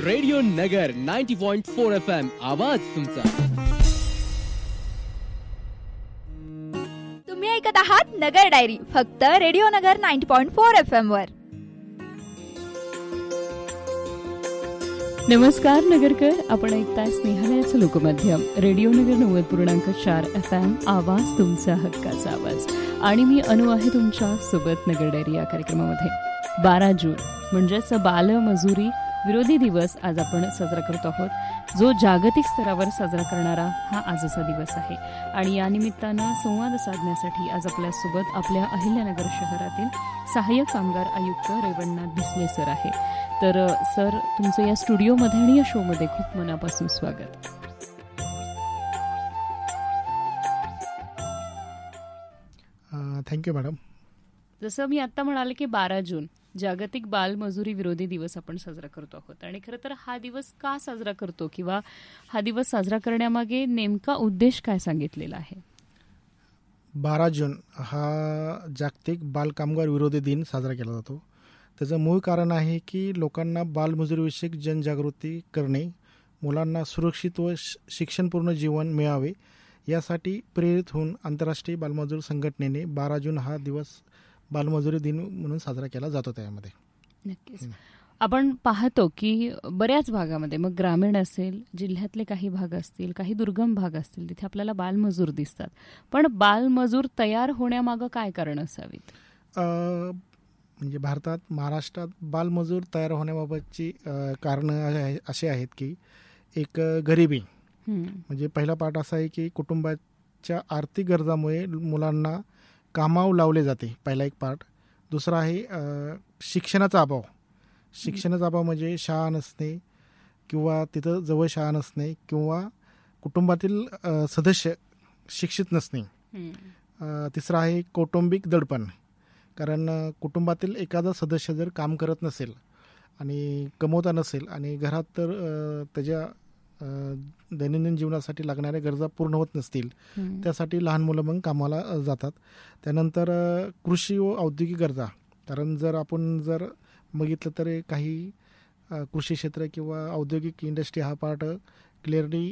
Radio नगर 90.4 FM आवाज तुमचा. तुम्ही ऐकत आहात नगर डायरी फक्त रेडिओ नगर 90.4 FM वर. नमस्कार नगरकर, आपण ऐकताय स्नेहालयाचं लोकमाध्यम रेडिओ नगर 90.4 FM आवाज तुमचा हक्काचा आवाज. आणि मी अनु आहे तुमच्या सोबत नगर डायरी या कार्यक्रमामध्ये. 12 जून म्हणजेच बालमजुरी विरोधी दिवस आज आपण साजरा करतो आहोत, जो जागतिक स्तरावर साजरा करणारा हा आजचा दिवस आहे. आणि या निमित्तानं संवाद साधण्यासाठी आज आपल्यासोबत आपल्या अहिल्यानगर शहरातील सहाय्यक कामगार आयुक्त रेवणनाथ भिसले सर आहे. तर सर, तुमचं या स्टुडिओमध्ये आणि या शोमध्ये खूप मनापासून स्वागत. Thank you madam. जसं मी आत्ता म्हणाले की 12 जून जागतिक बालमजुरी विरोधी दिवस आपण साजरा करतो आहोत. आणि खरं तर हा दिवस का साजरा करतो किंवा हा दिवस साजरा करण्यामागे नेमका उद्देश काय सांगितलेला आहे? 12 जून हा जागतिक बालकामगार विरोधी दिन साजरा केला जातो. त्याचं मूळ कारण आहे की लोकांना बालमजुरीविषयक जनजागृती करणे, मुलांना सुरक्षित व शिक्षणपूर्ण जीवन मिळावे यासाठी प्रेरित होऊन आंतरराष्ट्रीय बालमजूर संघटनेने 12 जून हा दिवस बालमजुरी दिन म्हणून साजरा केला जातो. त्यामध्ये नक्कीच आपण पाहतो की बऱ्याच भागामध्ये, मग ग्रामीण असेल, जिल्ह्यातले काही भाग असतील, काही दुर्गम भाग असतील, तिथे आपल्याला बालमजूर दिसतात. पण बालमजूर तयार होण्यामागं काय कारण असावीत? म्हणजे भारतात, महाराष्ट्रात बालमजूर तयार होण्याबाबतची कारणं असे आहेत की एक गरिबी, म्हणजे पहिला पार्ट असा आहे की कुटुंबाच्या आर्थिक गरजामुळे मुलांना कामावर लावले जाते, पहिला एक पार्ट. दुसरा आहे शिक्षणाचा अभाव. शिक्षणाचा अभाव म्हणजे शाळा नसणे किंवा तिथं जवळ शाळा नसणे किंवा कुटुंबातील सदस्य शिक्षित नसणे. तिसरा आहे कौटुंबिक दडपण, कारण कुटुंबातील एखादा सदस्य जर काम करत नसेल आणि कमवता नसेल आणि घरात तर त्याच्या दैनंदिन जीवनासाठी लागणाऱ्या गरजा पूर्ण होत नसतील, त्यासाठी लहान मुलं मग कामाला जातात. त्यानंतर कृषी व औद्योगिक गरजा, कारण जर आपण जर बघितलं तर काही कृषी क्षेत्र किंवा औद्योगिक इंडस्ट्री हा पार्ट क्लिअरली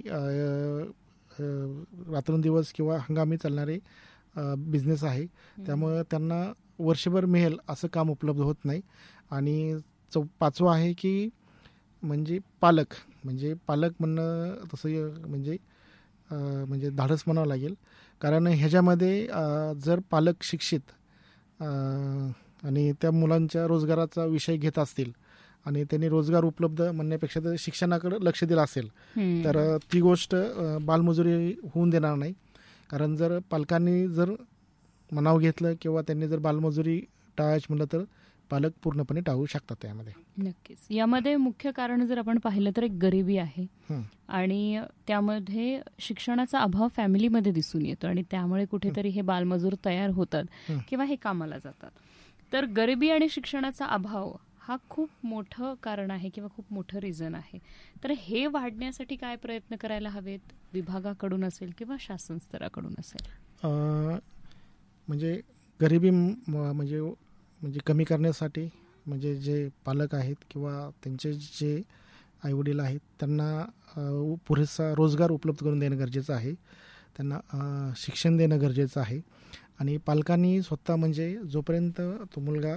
रात्रंदिवस किंवा हंगामी चालणारे बिझनेस आहे. त्यामुळं त्यांना वर्षभर मिळेल असं काम उपलब्ध होत नाही. आणि पाचवं आहे की म्हणजे पालक म्हणणं तसं म्हणजे धाडस म्हणावं लागेल, कारण ह्याच्यामध्ये जर पालक शिक्षित आणि त्या मुलांच्या रोजगाराचा विषय घेत असतील आणि त्यांनी रोजगार उपलब्ध म्हणण्यापेक्षा तर शिक्षणाकडे लक्ष दिलं असेल तर ती गोष्ट बालमजुरी होऊन देणार नाही. कारण जर पालकांनी जर मनाव घेतलं किंवा त्यांनी जर बालमजुरी टाळायची म्हणलं तर पालक पूर्णपणे टाळू शकतात त्यामध्ये. नक्कीच. यामध्ये मुख्य कारण जर आपण पाहिलं तर एक गरिबी आहे आणि त्यामध्ये शिक्षणाचा अभाव फॅमिलीमध्ये दिसून येतो आणि त्यामुळे कुठेतरी हे बालमजूर तयार होतात किंवा हे कामाला जातात. तर गरिबी आणि शिक्षणाचा अभाव हा खूप मोठं कारण आहे किंवा खूप मोठं रिझन आहे. तर हे वाढण्यासाठी काय प्रयत्न करायला हवेत, विभागाकडून असेल किंवा शासन स्तराकडून असेल? म्हणजे गरिबी म्हणजे कमी करण्यासाठी म्हणजे जे पालक आहेत किंवा त्यांचे जे आईवडील आहेत त्यांना पुरेसा रोजगार उपलब्ध करून देणं गरजेचं आहे. त्यांना शिक्षण देणं गरजेचं आहे. आणि पालकांनी स्वतः म्हणजे जोपर्यंत तो मुलगा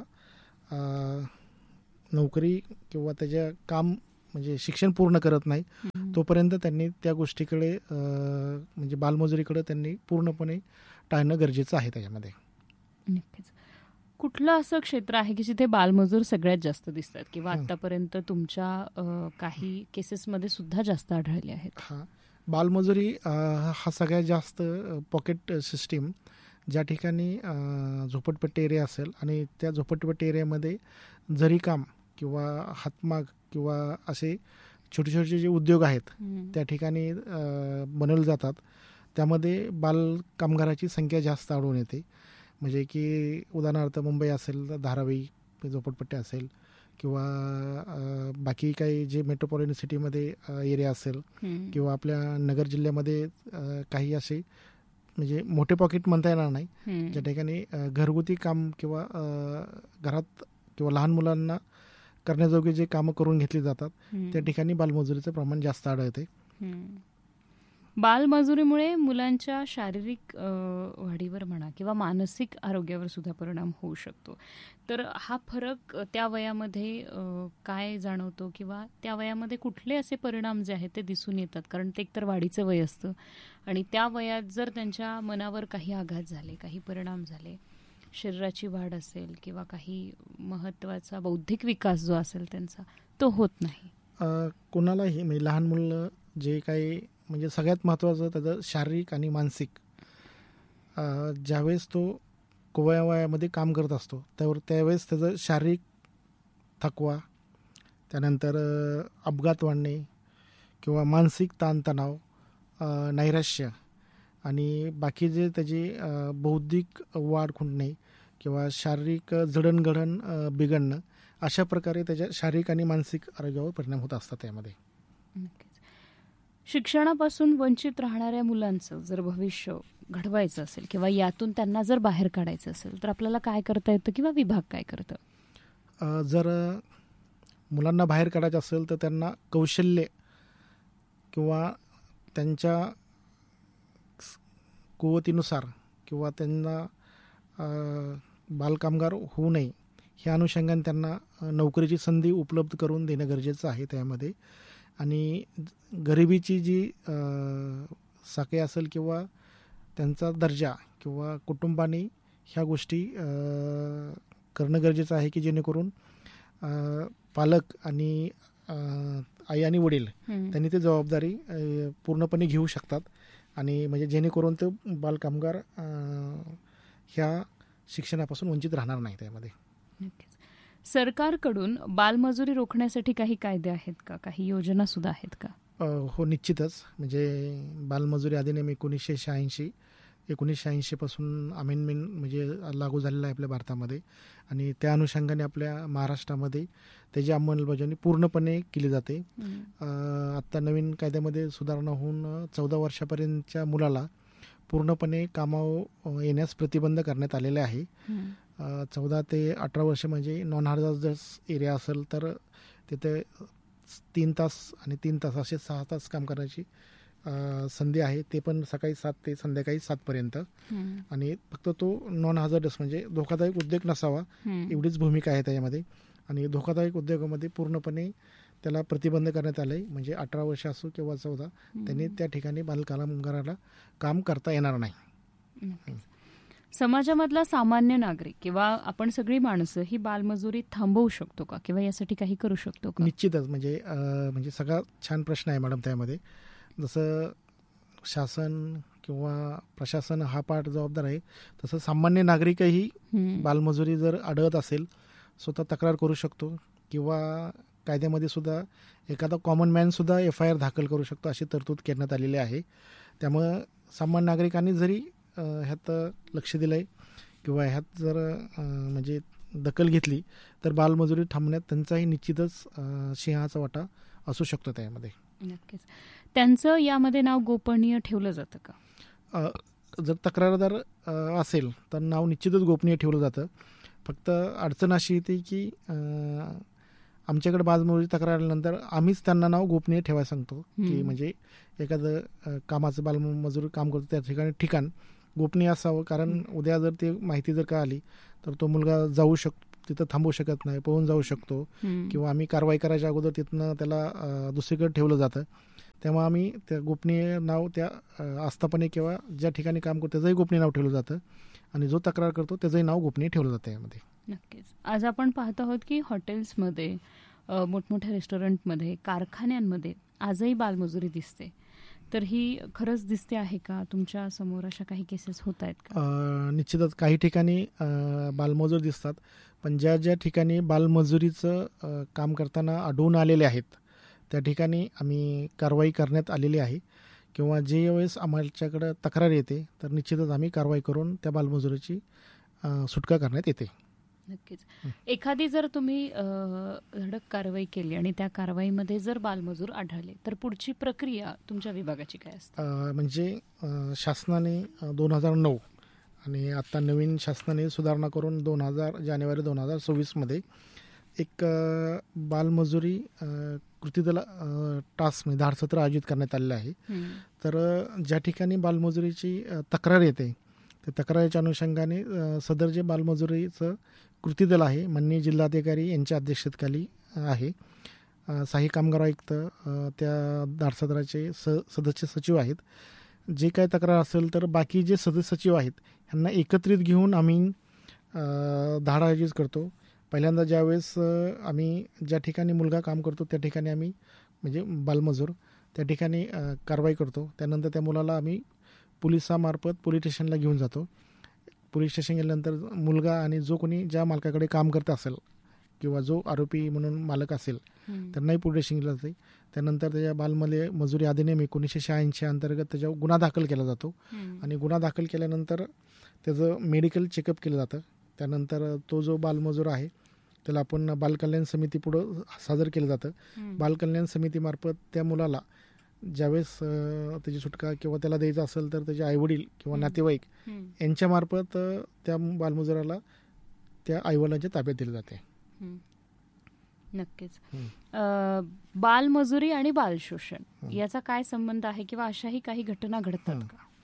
नोकरी किंवा त्याच्या काम म्हणजे शिक्षण पूर्ण करत नाही तोपर्यंत त्यांनी त्या गोष्टीकडे म्हणजे बालमजुरीकडे त्यांनी पूर्णपणे टाळणं गरजेचं आहे त्याच्यामध्ये. नक्कीच. कुठलं असं क्षेत्र आहे की जिथे बालमजूर सगळ्यात जास्त दिसतात किंवा आतापर्यंत तुमच्या काही केसेसमध्ये सुद्धा जास्त आढळले आहेत? बालमजुरी हा सगळ्यात जास्त पॉकेट सिस्टीम, ज्या ठिकाणी झोपडपट्टी एरिया असेल आणि त्या झोपडपट्टी एरियामध्ये जरी काम किंवा हातमाग किंवा असे छोटे छोटे जे उद्योग आहेत त्या ठिकाणी बनवले जातात, त्यामध्ये बाल कामगाराची संख्या जास्त आढळून येते. म्हणजे की उदाहरणार्थ मुंबई असेल तर धारावी झोपडपट्टी असेल किंवा बाकी काही जे मेट्रोपॉलिटन सिटीमध्ये एरिया असेल किंवा आपल्या नगर जिल्ह्यामध्ये काही असे म्हणजे मोठे पॉकेट म्हणता येणार नाही, ज्या ठिकाणी घरगुती काम किंवा घरात किंवा लहान मुलांना करण्याजोगे जे कामं करून घेतली जातात त्या ठिकाणी बालमजुरीचं प्रमाण जास्त आढळते. बालमजुरीमुळे मुलांच्या शारीरिक वाढीवर म्हणा किंवा मानसिक आरोग्यावर सुद्धा परिणाम होऊ शकतो. तर हा फरक त्या वयामध्ये काय जाणवतो किंवा त्या वयामध्ये कुठले असे परिणाम जे आहेत ते दिसून येतात? कारण ते एकतर वाढीचं वय असतं आणि त्या वयात जर त्यांच्या मनावर काही आघात झाले, काही परिणाम झाले, शरीराची वाढ असेल किंवा काही महत्त्वाचा बौद्धिक विकास जो असेल त्यांचा तो होत नाही. कोणालाही म्हणजे लहान मुलं जे काही म्हणजे सगळ्यात महत्त्वाचं त्याचं शारीरिक आणि मानसिक ज्यावेळेस तो वयामध्ये काम करत असतो त्यावेळेस त्याचं शारीरिक थकवा, त्यानंतर अपघात वाढणे किंवा मानसिक ताणतणाव, नैराश्य आणि बाकी जे त्याची बौद्धिक वाढ खुंटणे किंवा शारीरिक जडणघडण बिघडणं, अशा प्रकारे त्याच्या शारीरिक आणि मानसिक आरोग्यावर परिणाम होत असतात. त्यामध्ये शिक्षणापासून वंचित राहणाऱ्या मुलांचं जर भविष्य घडवायचं असेल किंवा यातून त्यांना जर बाहेर काढायचं असेल तर आपल्याला काय करता येतं किंवा विभाग काय करतं? जर मुलांना बाहेर काढायचं असेल तर त्यांना कौशल्य किंवा त्यांच्या कुवतीनुसार किंवा त्यांना बालकामगार होऊ नये ह्या अनुषंगाने त्यांना नोकरीची संधी उपलब्ध करून देणं गरजेचं आहे त्यामध्ये. आणि गरिबीची जी साखळी असेल किंवा त्यांचा दर्जा किंवा कुटुंबाने ह्या गोष्टी करणं गरजेचं आहे की जेणेकरून पालक आणि आई आणि वडील त्यांनी ती जबाबदारी पूर्णपणे घेऊ शकतात आणि म्हणजे जेणेकरून ते बालकामगार ह्या शिक्षणापासून वंचित राहणार नाही. त्यामध्ये सरकारकडून बालमजुरी रोखण्यासाठी काही कायदे आहेत का, काही योजना सुद्धा आहेत का? हो, निश्चितच. म्हणजे बालमजुरी अधिनियम 1986 पासून अमेंडमेंट म्हणजे लागू झालेला आहे आपल्या भारतामध्ये आणि त्या अनुषंगाने आपल्या महाराष्ट्रामध्ये त्याची अंमलबजावणी पूर्णपणे केली जाते. आत्ता नवीन कायद्यामध्ये सुधारणा होऊन 14 वर्षापर्यंतच्या मुलाला पूर्णपणे कामावर येण्यास प्रतिबंध करण्यात आलेले आहे. 14 ते 18 वर्ष म्हणजे नॉन हजार्डस एरिया असेल तर तिथे 3 तास आणि 3 तास असे 6 तास काम करण्याची संधी आहे. ते पण सकाळी 7 ते संध्याकाळी 7 पर्यंत. आणि फक्त तो नॉन हजार्डस म्हणजे धोकादायक उद्योग नसावा एवढीच भूमिका आहे त्याच्यामध्ये. आणि धोकादायक उद्योगामध्ये पूर्णपणे त्याला प्रतिबंध करण्यात आले आहे. म्हणजे 18 वर्ष असो किंवा 14 त्यांनी त्या ठिकाणी बालकामगाराला काम करता येणार नाही. समाजामधला सामान्य नागरिक किंवा आपण सगळी माणसं ही बालमजुरी थांबवू शकतो का किंवा यासाठी काही करू शकतो का? निश्चितच. म्हणजे सगळा छान प्रश्न आहे मॅडम. त्यामध्ये जसं शासन किंवा प्रशासन हा पार्ट जबाबदार आहे तसं सामान्य नागरिकही बालमजुरी जर आढळत असेल स्वतः तक्रार करू शकतो किंवा कायद्यामध्ये सुद्धा एखादा कॉमन मॅन सुद्धा FIR दाखल करू शकतो अशी तरतूद करण्यात आलेली आहे. त्यामुळं सामान्य नागरिकांनी जरी ह्यात लक्ष दिलं आहे किंवा ह्यात जर म्हणजे दखल घेतली तर बालमजुरी थांबण्यात त्यांचाही निश्चितच सिंहाचा वाटा असू शकतो त्यामध्ये. नक्कीच. त्यांचं यामध्ये नाव गोपनीय ठेवलं जातं का? जर तक्रारदार असेल तर नाव निश्चितच गोपनीय ठेवलं जातं. फक्त अडचण अशी येते की आमच्याकडे बालमजुरी तक्रार आल्यानंतर आम्हीच त्यांना नाव गोपनीय ठेवायला सांगतो की म्हणजे एखादं कामाचं बालमजूर काम करतो त्या ठिकाणी ठिकाण गोपनीय असावं. कारण उद्या जर ते माहिती जर का आली तर तो मुलगा जाऊ शकतो, तिथं थांबवू शकत नाही, पळून जाऊ शकतो किंवा आम्ही कारवाई करायच्या अगोदर तिथनं त्याला दुसरीकडे ठेवलं जातं. तेव्हा आम्ही त्या गोपनीय नाव त्या आस्थापने किंवा ज्या ठिकाणी काम करतो त्याचंही गोपनीय नाव ठेवलं जातं आणि जो तक्रार करतो त्याचंही नाव गोपनीय ठेवलं जातं यामध्ये. नक्कीच. आज आपण पाहत आहोत की हॉटेल्समध्ये, मोठमोठ्या रेस्टॉरंटमध्ये, कारखान्यांमध्ये आजही बालमजुरी दिसते. तर ही खरंच दिसते आहे का? तुमच्या समोर अशा काही केसेस होत आहेत का? निश्चितच काही ठिकाणी बालमजूर दिसतात. पण ज्या ज्या ठिकाणी बालमजुरीचं काम करताना आढळून आलेले आहेत त्या ठिकाणी आम्ही कारवाई करण्यात आलेली आहे किंवा जे वेळेस आमच्याकडं तक्रार येते तर निश्चितच आम्ही कारवाई करून त्या बालमजुरीची सुटका करण्यात येते. नक्कीच. एखादी जर तुम्ही धडक कारवाई केली आणि त्या कारवाईमध्ये जर बालमजूर आढळले तर पुढची प्रक्रिया तुमच्या विभागाची काय असते? म्हणजे शासनाने 2009 आणि आता नवीन शासनाने सुधारणा करून जानेवारी 2024 मध्ये एक बालमजुरी कृती दल टास्क म्हणजे धाडसत्र आयोजित करण्यात आलेलं आहे. तर ज्या ठिकाणी बालमजुरीची तक्रार येते त्या तक्रारीच्या अनुषंगाने सदर जे बालमजुरीचं कृती दल आहे माननीय जिल्हाधिकारी यांच्या अध्यक्षतेखाली आहे. सहाय्यक कामगार आयुक्त त्या धाडसत्राचे सदस्य सचिव आहेत. जे काय तक्रार असेल तर बाकी जे सदस्य सचिव आहेत ह्यांना एकत्रित घेऊन आम्ही धाड आयोजित करतो. पहिल्यांदा ज्यावेळेस आम्ही ज्या ठिकाणी मुलगा काम करतो त्या ठिकाणी आम्ही म्हणजे बालमजूर त्या ठिकाणी कारवाई करतो. त्यानंतर त्या मुलाला आम्ही पोलिसामार्फत पोलीस स्टेशनला घेऊन जातो. पोलीस स्टेशन गेल्यानंतर मुलगा आणि जो कोणी ज्या मालकाकडे काम करत असेल किंवा जो आरोपी म्हणून मालक असेल त्यांनाही पोलीस स्टेशनला जाते. त्यानंतर त्याच्या बालमजुरी अधिनियम 1986 अंतर्गत त्याच्यावर गुन्हा दाखल केला जातो आणि गुन्हा दाखल केल्यानंतर त्याचं मेडिकल चेकअप केलं जातं. त्यानंतर तो जो बालमजूर आहे त्याला आपण बालकल्याण समितीपुढं सादर केलं जातं. बालकल्याण समितीमार्फत त्या मुलाला ज्यावेळेस त्याची सुटका किंवा त्याला द्यायचं असेल तर त्याचे आईवडील किंवा नातेवाईक यांच्यामार्फत त्या बालमजुराला त्या आईवडिलांच्या ताब्यात दिले जाते. नक्कीच. बालमजुरी आणि बालशोषण याचा काय संबंध आहे किंवा अशाही काही घटना घडतात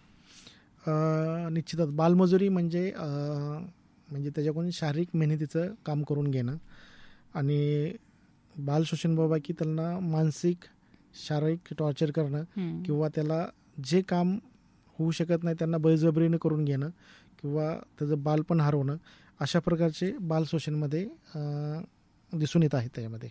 का? निश्चितच बालमजुरी म्हणजे त्याच्याकडून शारीरिक मेहनतीचं काम करून घेणं आणि बालशोषण बाबा की त्यांना मानसिक शारीरिक टॉर्चर करणं किंवा त्याला जे काम होऊ शकत नाही त्यांना बळजबरीनं करून घेणं किंवा त्याचं बालपण हरवणं अशा प्रकारचे बालशोषणमध्ये दिसून येत आहे. त्यामध्ये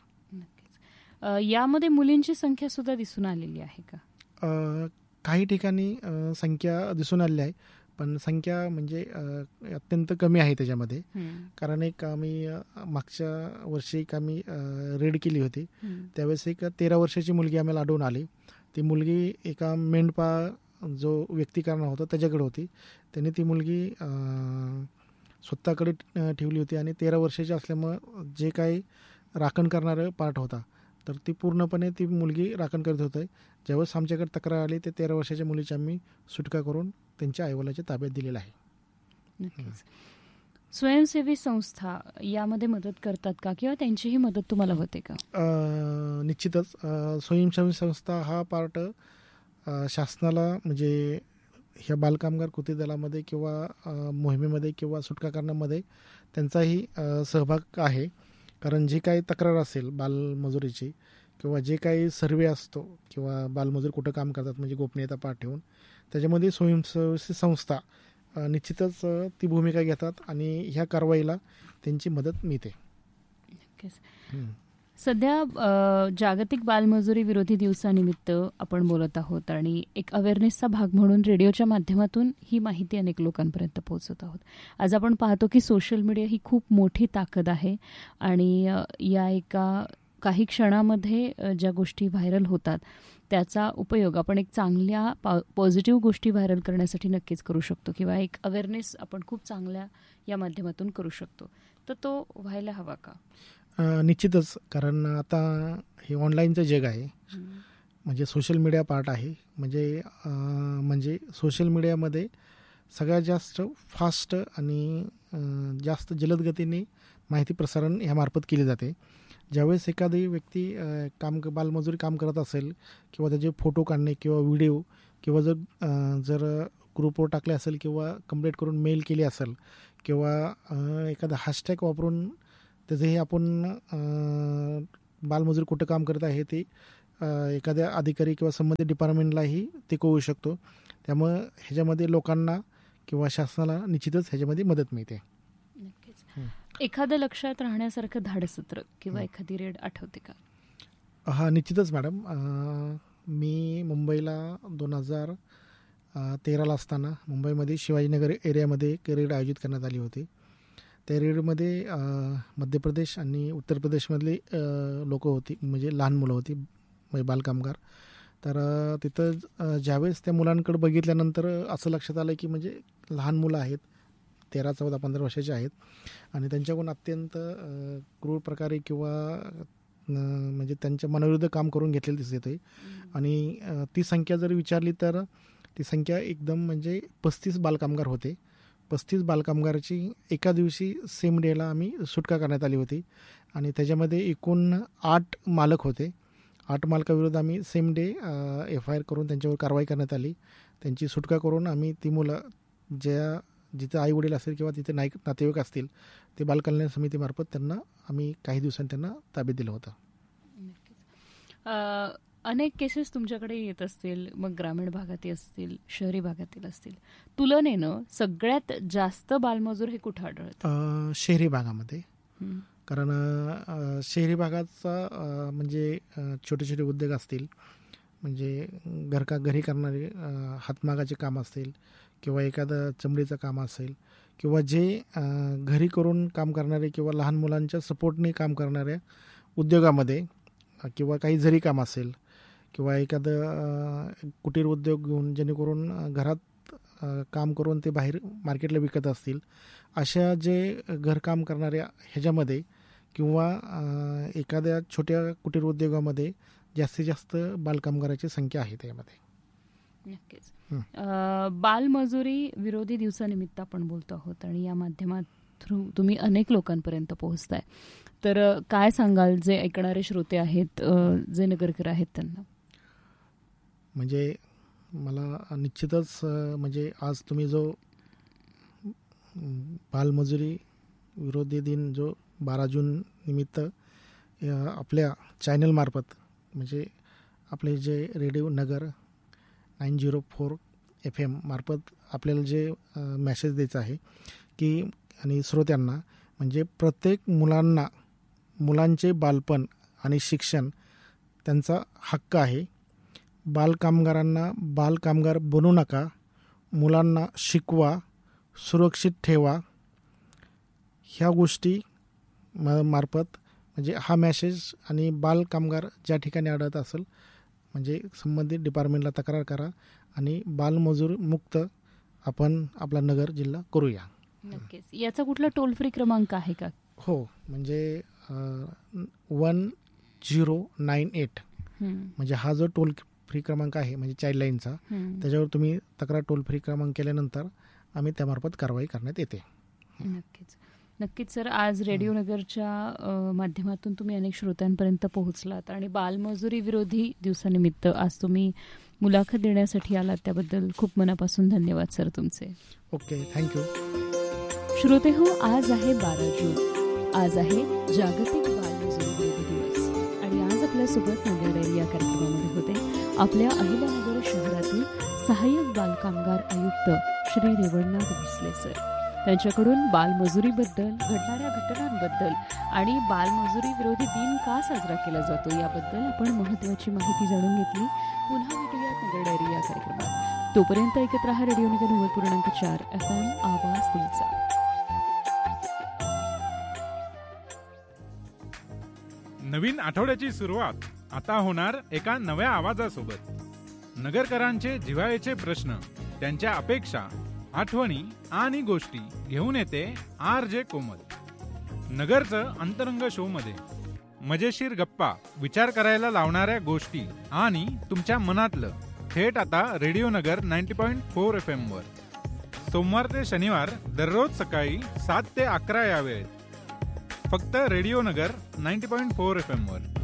यामध्ये मुलींची संख्या सुद्धा दिसून आलेली आहे का? काही ठिकाणी संख्या दिसून आलेली आहे पण संख्या म्हणजे अत्यंत कमी आहे त्याच्यामध्ये. कारण एक आम्ही मागच्या वर्षी एक आम्ही रेड केली होती त्यावेळेस एक 13 वर्षाची मुलगी आम्हाला आढळून आली. ती मुलगी एका मेंढपाळ जो व्यक्ती करणार होता त्याच्याकडे होती. त्याने ती मुलगी स्वतःकडे ठेवली होती आणि 13 वर्षाची असल्यामुळं जे काही राखण करणारं पार्ट होता तर ती पूर्णपणे ती मुलगी राखण करत होते. ज्यावेळेस आमच्याकडे तक्रार आली ते 13 वर्षाच्या मुलीची आम्ही सुटका करून त्यांच्या आईवडिलांच्या ताब्यात दिलेला आहे. नक्कीच. स्वयंसेवी संस्था यामध्ये मदत करतात का किंवा त्यांचीही मदत तुम्हाला होते का? निश्चितच स्वयंसेवी संस्था हा पार्ट शासनाला म्हणजे ह्या बालकामगार कृती दलामध्ये किंवा मोहिमेमध्ये किंवा सुटका करण्यामध्ये त्यांचाही सहभाग आहे. कारण जी काही तक्रार असेल बालमजुरीची किंवा जे काही सर्वे असतो किंवा बालमजूर कुठं काम करतात म्हणजे गोपनीयता पाठ ठेवून त्याच्यामध्ये स्वयंसेवी संस्था निश्चितच ती भूमिका घेतात आणि ह्या कारवाईला त्यांची मदत मिळते. सध्या जागतिक बालमजुरी विरोधी दिवसानिमित्त आपण बोलत आहोत आणि एक अवेअरनेसचा भाग म्हणून रेडिओच्या माध्यमातून ही माहिती अनेक लोकांपर्यंत पोहोचवत आहोत. आज आपण पाहतो की सोशल मीडिया ही खूप मोठी ताकद आहे आणि या काही क्षणामध्ये ज्या गोष्टी व्हायरल होतात त्याचा उपयोग आपण एक चांगल्या पॉझिटिव्ह गोष्टी व्हायरल करण्यासाठी नक्कीच करू शकतो किंवा एक अवेअरनेस आपण खूप चांगल्या या माध्यमातून करू शकतो. तर तो व्हायला हवा का? निश्चितच. कारण आता हे ऑनलाईनचं जग आहे म्हणजे सोशल मीडिया पार्ट आहे. म्हणजे सोशल मीडियामध्ये सगळ्यात जास्त फास्ट आणि जास्त जलद गतीने माहिती प्रसारण ह्यामार्फत केली जाते. ज्यावेळेस एखादी व्यक्ती बालमजुरी काम करत असेल किंवा त्याचे फोटो काढणे किंवा व्हिडिओ किंवा जर ग्रुपवर टाकले असेल किंवा कंप्लीट करून मेल केली असेल किंवा एखादा हॅशटॅग वापरून त्याचंही आपण बालमजूर कुठं काम करत आहे ते एखाद्या अधिकारी किंवा संबंधित डिपार्टमेंटलाही ते कळवू शकतो. त्यामुळं ह्याच्यामध्ये लोकांना किंवा शासनाला निश्चितच ह्याच्यामध्ये मदत मिळते. एखादं लक्षात राहण्यासारखं धाडसत्र किंवा एखादी रेड आठवते का? हा निश्चितच मॅडम. मी मुंबईला 2013 असताना मुंबईमध्ये शिवाजीनगर एरियामध्ये एक रेड आयोजित करण्यात आली होती. त्या रेडमध्ये मध्य प्रदेश आणि उत्तर प्रदेशमधली लोकं होती म्हणजे लहान मुलं होती म्हणजे बालकामगार. तर तिथं ज्यावेळेस त्या मुलांकडे बघितल्यानंतर असं लक्षात आलं की म्हणजे लहान मुलं आहेत 13, 14, 15 वर्षाचे आहेत आणि त्यांच्याकडून अत्यंत क्रूर प्रकारे किंवा म्हणजे त्यांच्या मनविरुद्ध काम करून घेतलेलं दिसत आहे. आणि ती संख्या जर विचारली तर ती संख्या एकदम म्हणजे 35 बालकामगार होते. 35 बालकामगाराची एका दिवशी सेम डेला आम्ही सुटका करण्यात आली होती आणि त्याच्यामध्ये एकूण 8 मालक होते. 8 मालकाविरुद्ध आम्ही सेम डे FIR करून त्यांच्यावर कारवाई करण्यात आली. त्यांची सुटका करून आम्ही ती मुलं जिथे आई वडील असेल किंवा तिथे नातेवाईक असतील ते बालकल्याण समितीमार्फत त्यांना आम्ही काही दिवसांनी त्यांना ताब्यात दिलं होतं. अनेक केसेस तुमच्याकडे येत असतील, मग ग्रामीण भागातील असतील, शहरी भागातील असतील. तुलनेनं सगळ्यात जास्त बालमजूर हे कुठं आढळतं? शहरी भागामध्ये. कारण शहरी भागाचा म्हणजे छोटे छोटे उद्योग असतील, म्हणजे घरी करणारे हातमागाचे काम असतील किंवा एखादं चमडीचं काम असेल किंवा जे घरी करून काम करणारे किंवा लहान मुलांच्या सपोर्टने काम करणाऱ्या उद्योगामध्ये किंवा काही जरी काम असेल किंवा एखादं कुटीर उद्योग घेऊन जेणेकरून घरात काम करून ते बाहेर मार्केटला विकत असतील, अशा जे घरकाम करणाऱ्या ह्याच्यामध्ये किंवा एखाद्या छोट्या कुटीर उद्योगामध्ये जास्तीत जास्त बालकामगाराची संख्या आहे त्यामध्ये. नक्कीच. बालमजुरी विरोधी दिवसानिमित्त आपण बोलतो आहोत आणि या माध्यमात थ्रू तुम्ही अनेक लोकांपर्यंत पोहोचताय. तर काय सांगाल जे ऐकणारे श्रोते आहेत, जे नगरकर आहेत त्यांना? म्हणजे मला निश्चितच म्हणजे आज तुम्ही जो बालमजुरी विरोधी दिन जो 12 जून निमित्त आपल्या चॅनलमार्फत म्हणजे आपले जे रेडिओ नगर 904 FM मार्फत आपल्याला जे मेसेज द्यायचा आहे की आणि श्रोत्यांना म्हणजे प्रत्येक मुलांचे बालपण आणि शिक्षण त्यांचा हक्क आहे. बालकामगारांना बालकामगार बनवू नका, मुलांना शिकवा, सुरक्षित ठेवा. ह्या गोष्टी मार्फत म्हणजे हा मेसेज आणि बालकामगार ज्या ठिकाणी आढळत असेल म्हणजे संबंधित डिपार्टमेंटला तक्रार करा आणि बालमजूर मुक्त आपण आपला नगर जिल्हा करूया. नक्कीच. याचा कुठला टोल फ्री क्रमांक आहे का? हो, म्हणजे 1098 म्हणजे हा जो टोल फ्री क्रमांक आहे म्हणजे चाइल्डलाईनचा, त्याच्यावर तुम्ही तक्रार टोल फ्री क्रमांक केल्यानंतर आम्ही त्यामार्फत कारवाई करण्यात येते. नक्कीच सर, आज रेडिओ नगरच्या माध्यमातून तुम्ही अनेक श्रोत्यांपर्यंत पोहोचलात आणि बालमजुरी विरोधी दिवसानिमित्त आज तुम्ही मुलाखत देण्यासाठी आलात, त्याबद्दल खूप मनापासून धन्यवाद सर तुमचे. Okay, thank you. श्रोते हो, आज आहे 12 जून, आज आहे जागतिक बालमजुरी विरोधी दिवस आणि आज आपल्यासोबत नगर डायरी या कार्यक्रमामध्ये होते आपल्या अहिल्यानगर शहरातील सहाय्यक बालकामगार आयुक्त श्री रेवणनाथ भोसले सर. त्यांच्याकडून बालमजुरीबद्दल, घडणाऱ्या घटनांबद्दल आणि बालमजुरी विरोधी दिन का साजरा केला जातो याबद्दल आपण महत्त्वाची माहिती जाणून घेतली. पुन्हा भेटूया नगर डायरी या कार्यक्रमात. तोपर्यंत ऐकत रहा रेडिओ नगर 90.4 FM आवाज तुमचा. नवीन आठवड्याची सुरुवात आता होणार एका नव्या आवाजासोबत. नगरकरांचे जिव्हाळ्याचे प्रश्न, त्यांच्या अपेक्षा, आठवणी आणि गोष्टी घेऊन येते RJ कोमल. नगरचं अंतरंग शो मध्ये मजेशीर गप्पा, विचार करायला लावणाऱ्या गोष्टी आणि तुमच्या मनातलं थेट आता रेडिओ नगर 90.4 FM वर. सोमवार ते शनिवार दररोज सकाळी 7 ते 11 या वेळेत फक्त रेडिओ नगर 90.4 FM वर.